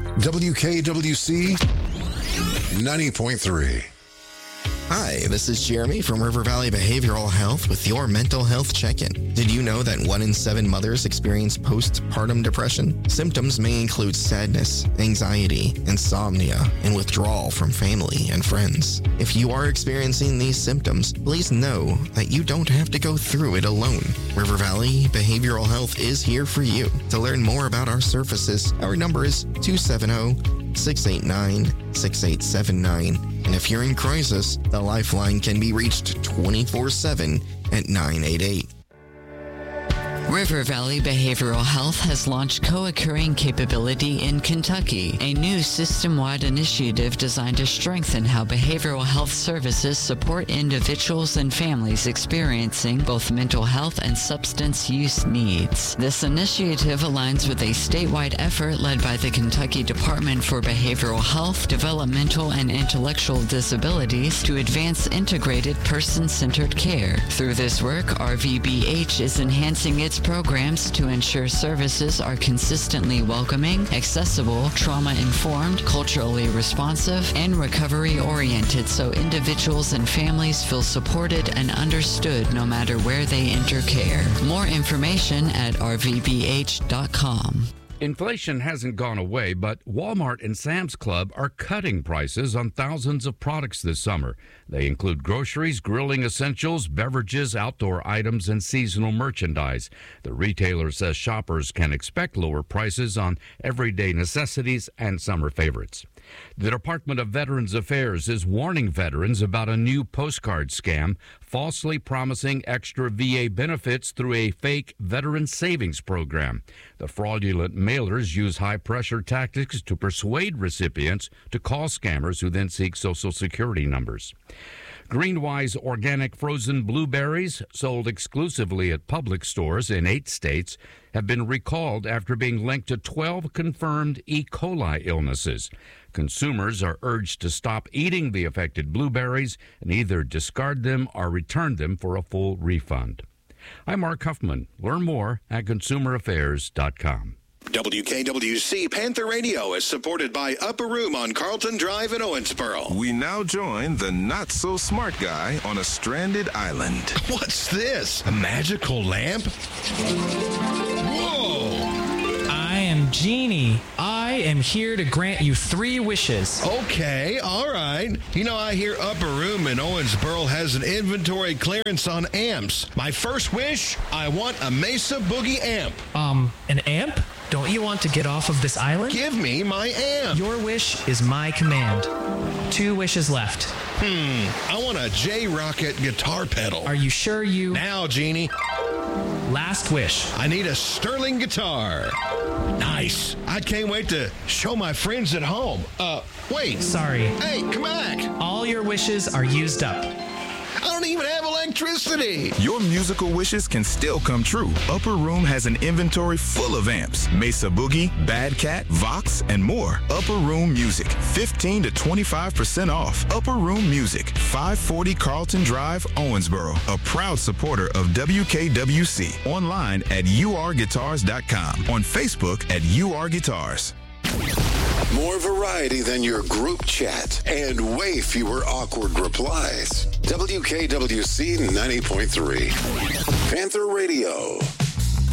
WKWC 90.3. Hi, this is Jeremy from River Valley Behavioral Health with your mental health check-in. Did you know that 1 in 7 mothers experience postpartum depression? Symptoms may include sadness, anxiety, insomnia, and withdrawal from family and friends. If you are experiencing these symptoms, please know that you don't have to go through it alone. River Valley Behavioral Health is here for you. To learn more about our services, our number is 270-689-6879. And if you're in crisis, the lifeline can be reached 24/7 at 988. River Valley Behavioral Health has launched co-occurring capability in Kentucky, a new system-wide initiative designed to strengthen how behavioral health services support individuals and families experiencing both mental health and substance use needs. This initiative aligns with a statewide effort led by the Kentucky Department for Behavioral Health, Developmental and Intellectual Disabilities to advance integrated person-centered care. Through this work, RVBH is enhancing its programs to ensure services are consistently welcoming, accessible, trauma-informed, culturally responsive, and recovery-oriented so individuals and families feel supported and understood no matter where they enter care. More information at rvbh.com. Inflation hasn't gone away, but Walmart and Sam's Club are cutting prices on thousands of products this summer. They include groceries, grilling essentials, beverages, outdoor items, and seasonal merchandise. The retailer says shoppers can expect lower prices on everyday necessities and summer favorites. The Department of Veterans Affairs is warning veterans about a new postcard scam, falsely promising extra VA benefits through a fake veteran savings program. The fraudulent mailers use high-pressure tactics to persuade recipients to call scammers who then seek Social Security numbers. Greenwise organic frozen blueberries, sold exclusively at Publix stores in 8 states, have been recalled after being linked to 12 confirmed E. coli illnesses. Consumers are urged to stop eating the affected blueberries and either discard them or return them for a full refund. I'm Mark Huffman. Learn more at consumeraffairs.com. WKWC Panther Radio is supported by Upper Room on Carlton Drive in Owensboro. We now join the not-so-smart guy on a stranded island. What's this? A magical lamp? Whoa! I am Genie. I am here to grant you 3 wishes. Okay, all right. You know, I hear Upper Room in Owensboro has an inventory clearance on amps. My first wish, I want a Mesa Boogie amp. An amp? Don't you want to get off of this island? Give me my amp. Your wish is my command. 2 wishes left. I want a J-Rocket guitar pedal. Are you sure you... Now, Genie. Last wish. I need a Sterling guitar. Nice. I can't wait to show my friends at home. Wait. Sorry. Hey, come back. All your wishes are used up. I don't even have electricity. Your musical wishes can still come true. Upper Room has an inventory full of amps. Mesa Boogie, Bad Cat, Vox, and more. Upper Room Music, 15 to 25% off. Upper Room Music, 540 Carlton Drive, Owensboro. A proud supporter of WKWC. Online at urguitars.com. On Facebook at urguitars. More variety than your group chat and way fewer awkward replies. WKWC 90.3. Panther Radio.